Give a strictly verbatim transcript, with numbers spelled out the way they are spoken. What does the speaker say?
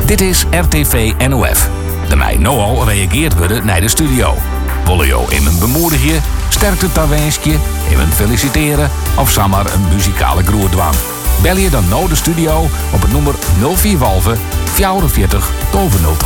Dit is R T V N O F. De mij nogal reageert worden naar de studio. Wil je in mijn bemoedigen, sterkte te wensen, in mijn feliciteren of samen een muzikale groerdwaan? Bel je dan nou de studio op het nummer nul vier vierenveertig vierenveertig twaalf nul twee.